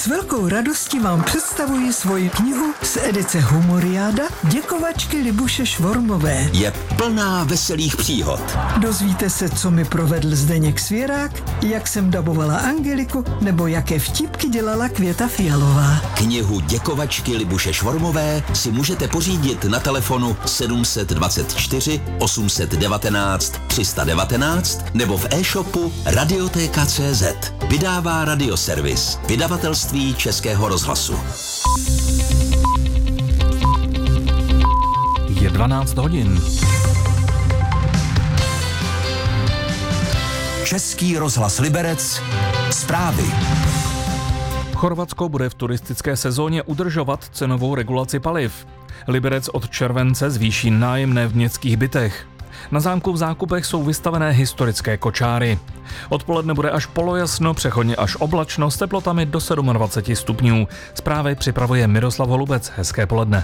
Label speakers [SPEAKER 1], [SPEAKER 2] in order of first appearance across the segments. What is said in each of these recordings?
[SPEAKER 1] S velkou radostí vám představuji svoji knihu z edice Humoriáda Děkovačky Libuše Švormové.
[SPEAKER 2] Je plná veselých příhod.
[SPEAKER 1] Dozvíte se, co mi provedl Zdeněk Svěrák, jak jsem dabovala Angeliku, nebo jaké vtipky dělala Květa Fialová.
[SPEAKER 2] Knihu Děkovačky Libuše Švormové si můžete pořídit na telefonu 724 819 319 nebo v e-shopu Radioteka.cz. Vydává Radioservis, vydavatelství Českého rozhlasu.
[SPEAKER 3] Je 12 hodin.
[SPEAKER 2] Český rozhlas Liberec. Zprávy.
[SPEAKER 3] Chorvatsko bude v turistické sezóně udržovat cenovou regulaci paliv. Liberec od července zvýší nájemné v městských bytech. Na zámku v Zákupech jsou vystavené historické kočáry. Odpoledne bude až polojasno, přechodně až oblačno s teplotami do 27 stupňů. Zprávy připravuje Miroslav Holubec. Hezké poledne.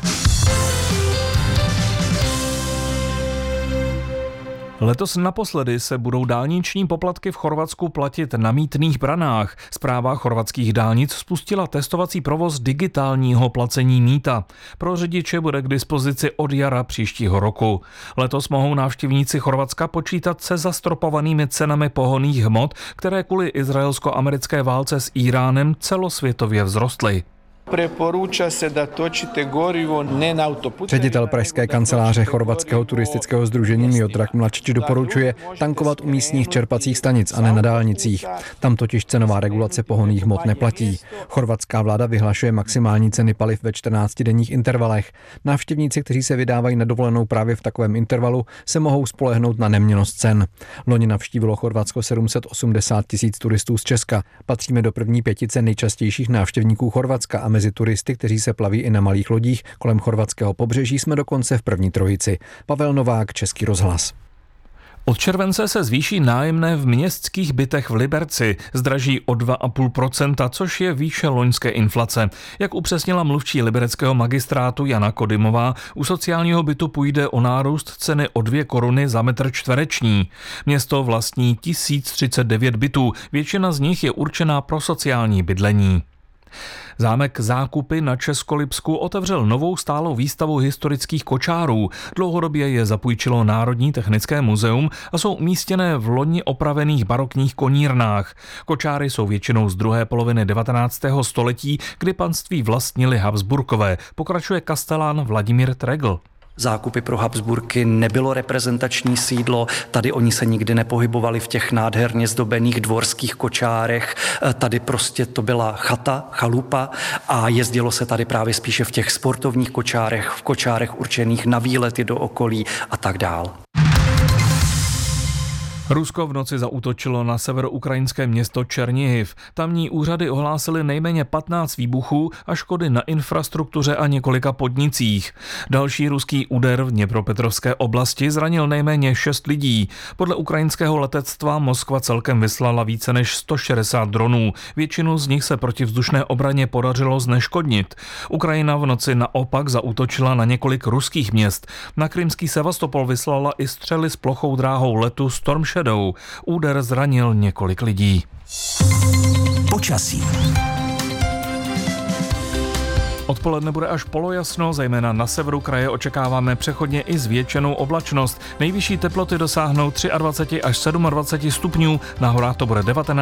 [SPEAKER 3] Letos naposledy se budou dálniční poplatky v Chorvatsku platit na mýtných branách. Správa chorvatských dálnic spustila testovací provoz digitálního placení mýta. Pro řidiče bude k dispozici od jara příštího roku. Letos mohou návštěvníci Chorvatska počítat se zastropovanými cenami pohonných hmot, které kvůli izraelsko-americké válce s Íránem celosvětově vzrostly.
[SPEAKER 4] Preporuča se da točite gorivo ne na autoputevima.
[SPEAKER 5] Ředitel pražské kanceláře chorvatského turistického sdružení Miodrag Mladšič doporučuje tankovat u místních čerpacích stanic a ne na dálnicích. Tam totiž cenová regulace pohonných hmot neplatí. Chorvatská vláda vyhlašuje maximální ceny paliv ve 14denních intervalech. Návštěvníci, kteří se vydávají na dovolenou právě v takovém intervalu, se mohou spolehnout na neměnnost cen. Loni navštívilo Chorvatsko 780 000 turistů z Česka. Patříme do první pětice nejčastějších návštěvníků Chorvatska a mezi turisty, kteří se plaví i na malých lodích kolem chorvatského pobřeží, jsme dokonce v první trojici. Pavel Novák, Český rozhlas.
[SPEAKER 3] Od července se zvýší nájemné v městských bytech v Liberci. Zdraží o 2,5%, což je výše loňské inflace. Jak upřesnila mluvčí libereckého magistrátu Jana Kodymová, u sociálního bytu půjde o nárůst ceny o 2 koruny za metr čtvereční. Město vlastní 1039 bytů, většina z nich je určená pro sociální bydlení. Zámek Zákupy na Českolipsku otevřel novou stálou výstavu historických kočárů. Dlouhodobě je zapůjčilo Národní technické muzeum a jsou umístěné v loni opravených barokních konírnách. Kočáry jsou většinou z druhé poloviny 19. století, kdy panství vlastnili Habsburkové, pokračuje kastelán Vladimír Tregl.
[SPEAKER 6] Zákupy pro Habsburky nebylo reprezentační sídlo, tady oni se nikdy nepohybovali v těch nádherně zdobených dvorských kočárech, tady prostě to byla chata, chalupa a jezdilo se tady právě spíše v těch sportovních kočárech, v kočárech určených na výlety do okolí a tak dál.
[SPEAKER 3] Rusko v noci zaútočilo na severoukrajinské město Černihiv. Tamní úřady ohlásily nejméně 15 výbuchů a škody na infrastruktuře a několika podnicích. Další ruský úder v Dněpropetrovské oblasti zranil nejméně 6 lidí. Podle ukrajinského letectva Moskva celkem vyslala více než 160 dronů. Většinu z nich se protivzdušné obraně podařilo zneškodnit. Ukrajina v noci naopak zaútočila na několik ruských měst. Na krymský Sevastopol vyslala i střely s plochou dráhou letu Storm Shadow. Úder zranil několik lidí.
[SPEAKER 2] Počasí.
[SPEAKER 3] Odpoledne bude až polojasno, zejména na severu kraje očekáváme přechodně i zvětšenou oblačnost. Nejvyšší teploty dosáhnou 23 až 27 stupňů, na horách to bude 19